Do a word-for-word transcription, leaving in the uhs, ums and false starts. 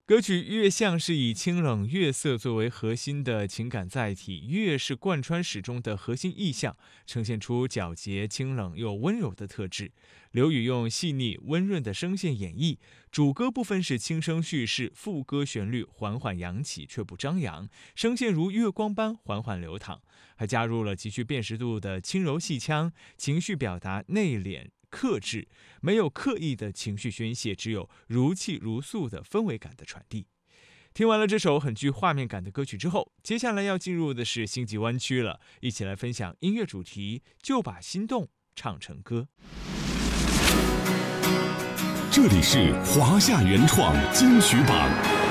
歌曲《月相》是以清冷月色作为核心的情感载体，月是贯穿始终的核心意象，呈现出皎洁、清冷又温柔的特质。刘宇用细腻温润的声线演绎，主歌部分是轻声叙事，副歌旋律缓缓扬起却不张扬，声线如月光般缓缓流淌，还加入了极具辨识度的轻柔细腔，情绪表达内敛克制，没有刻意的情绪宣泄，只有如泣如诉的氛围感的传递。听完了这首很具画面感的歌曲之后，接下来要进入的是星际湾区了，一起来分享音乐主题，就把心动唱成歌。 这里是华夏原创金曲榜。